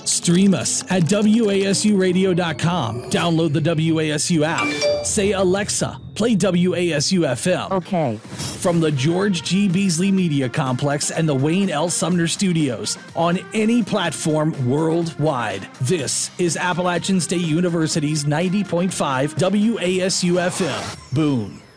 Stream us at WASUradio.com. Download the WASU app. Say, Alexa, play WASU FM. Okay. From the George G. Beasley Media Complex and the Wayne L. Sumner Studios on any platform worldwide. This is Appalachian State University's 90.5 WASU FM. Boone.